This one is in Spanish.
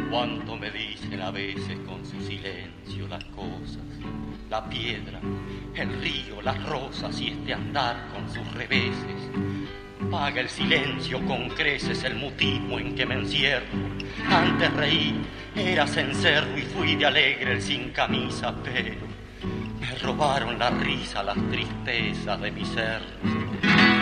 Cuánto me dicen a veces con su silencio las cosas, la piedra, el río, las rosas y este andar con sus reveses. Paga el silencio con creces el mutismo en que me encierro. Antes reí, era cencerro y fui de alegre el sin camisa, pero me robaron la risa, las tristezas de mi ser.